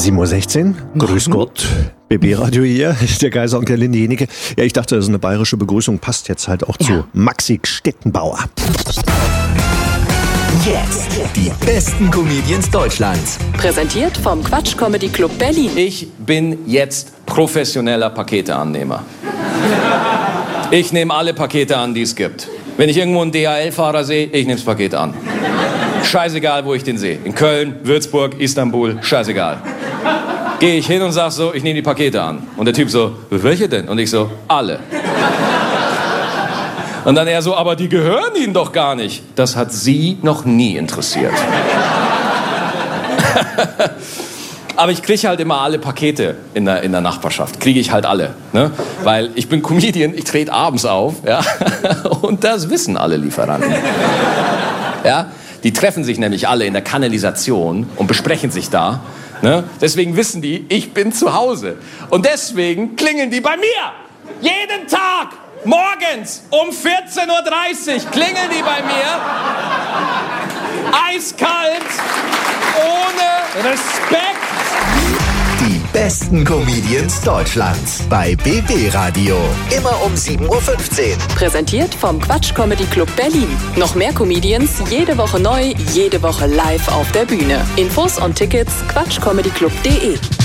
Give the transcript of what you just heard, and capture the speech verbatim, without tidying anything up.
sieben Uhr sechzehn, grüß Gott, B B-Radio hier, der Kaiser und der Linde Jenike. Ja, ich dachte, das ist eine bayerische Begrüßung, passt jetzt halt auch ja. zu Maxi Stettenbauer. Jetzt die besten Comedians Deutschlands. Präsentiert vom Quatsch Comedy Club Berlin. Ich bin jetzt professioneller Paketeannehmer. Ich nehme alle Pakete an, die es gibt. Wenn ich irgendwo einen D H L-Fahrer sehe, ich nehme das Paket an. Scheißegal, wo ich den sehe. In Köln, Würzburg, Istanbul, scheißegal. Gehe ich hin und sag so, ich nehme die Pakete an. Und der Typ so, welche denn? Und ich so, alle. Und dann er so, aber die gehören Ihnen doch gar nicht. Das hat Sie noch nie interessiert. Aber ich kriege halt immer alle Pakete in der, in der Nachbarschaft. Kriege ich halt alle. Ne? Weil ich bin Comedian, ich trete abends auf. Ja? Und das wissen alle Lieferanten. Ja? Die treffen sich nämlich alle in der Kanalisation und besprechen sich da. Ne? Deswegen wissen die, ich bin zu Hause. Und deswegen klingeln die bei mir. Jeden Tag, morgens um vierzehn Uhr dreißig klingeln die bei mir. Eiskalt, ohne Respekt. Die besten Comedians Deutschlands bei B B-Radio. Immer um sieben Uhr fünfzehn. Präsentiert vom Quatsch Comedy Club Berlin. Noch mehr Comedians, jede Woche neu, jede Woche live auf der Bühne. Infos und Tickets quatschcomedyclub punkt de.